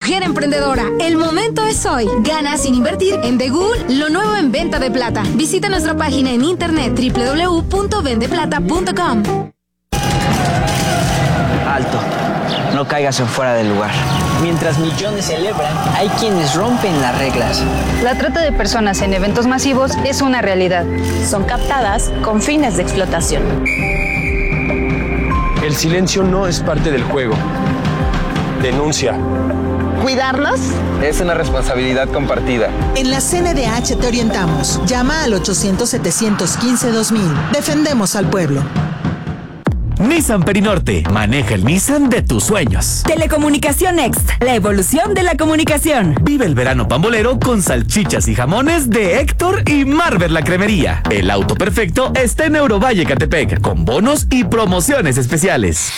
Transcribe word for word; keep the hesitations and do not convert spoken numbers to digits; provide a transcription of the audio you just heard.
mujer emprendedora. El momento es hoy. Gana sin invertir en Degul, lo nuevo en venta de plata. Visita nuestra página en internet doble u doble u doble u punto vende plata punto com. Alto, no caigas en fuera del lugar. Mientras millones celebran, hay quienes rompen las reglas. La trata de personas en eventos masivos es una realidad. Son captadas con fines de explotación. El silencio no es parte del juego. Denuncia. ¿Cuidarlos? Es una responsabilidad compartida. En la C N D H te orientamos. Llama al ochocientos, setecientos quince, dos mil. Defendemos al pueblo. Nissan Perinorte. Maneja el Nissan de tus sueños. Telecomunicación Next. La evolución de la comunicación. Vive el verano pambolero con salchichas y jamones de Héctor y Marver la Cremería. El auto perfecto está en Eurovalle Catepec, con bonos y promociones especiales.